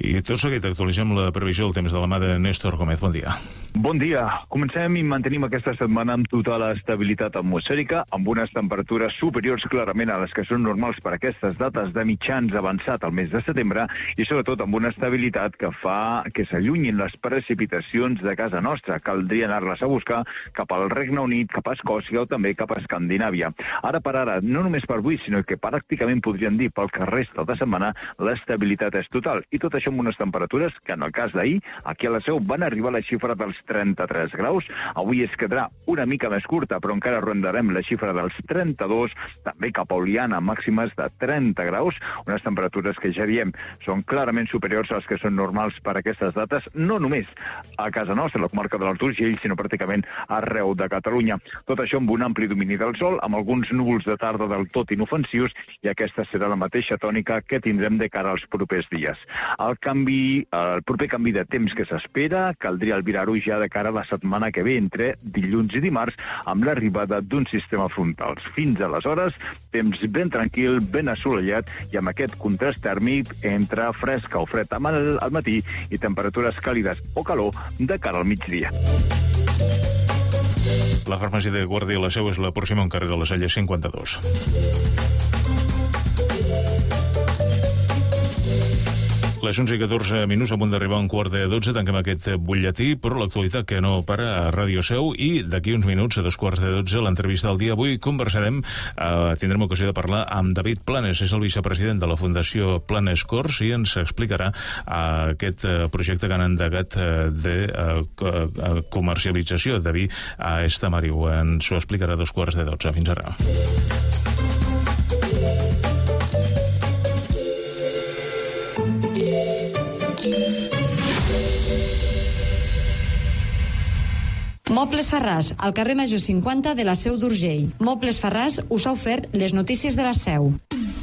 I tot seguit actualitzem la previsió del temps de la mà de Néstor Gómez. Bon dia. Bon dia. Comencem i mantenim aquesta setmana amb total estabilitat atmosfèrica, amb unes temperatures superiors clarament a les que són normals per aquestes dates de mitjans avançat al mes de setembre i sobretot amb una estabilitat que fa que s'allunyin les precipitacions de casa nostra. Caldria anar-les a buscar cap al Regne Unit, cap a Escòcia o també cap a Escandinàvia. Ara per ara, no només per avui, sinó que pràcticament podríem dir pel que resta de setmana, l'estabilitat és total. I tot això amb unes temperatures que en el cas d'ahir, aquí a la Seu, van arribar a la xifra dels 33 graus. Avui es quedarà una mica més curta, però encara rondarem la xifra dels 32, també cap a Oliana, màximes de 30 graus, unes temperatures que ja diem són clarament superiors als que són normals per aquestes dates, no només a casa nostra, a la comarca de l'Alt Urgell, sinó pràcticament arreu de Catalunya. Tot això amb un ampli domini del sol, amb alguns núvols de tarda del tot inofensius, i aquesta serà la mateixa tònica que tindrem de cara als propers dies. El proper canvi de temps que s'espera, caldria albirar-ho ja de cara a la setmana que ve, entre dilluns i dimarts, amb l'arribada d'un sistema frontal. Fins aleshores, temps ben tranquil, ben assolellat i amb aquest contrast tèrmic entre fresca o fred al matí i temperatures càlides o calor de cara al migdia. La farmàcia de Guàrdia a la Seu és la pròxima en carrer de la Cella 52. Les 11:14 a punt d'arribar a 11:45, tanquem aquest butlletí, però l'actualitat que no para a Ràdio Seu, i d'aquí uns minuts, a 11:45, l'entrevista del dia. Avui conversarem, tindrem ocasió de parlar amb David Planes, és el vicepresident de la Fundació Planes Cors, i ens explicarà aquest projecte que han endegat de comercialització de vi a Estamariu. Ens ho explicarà a 11:45. Fins ara. Mobles Farràs, al carrer Major 50 de la Seu d'Urgell. Mobles Farràs us ha ofert les notícies de la Seu.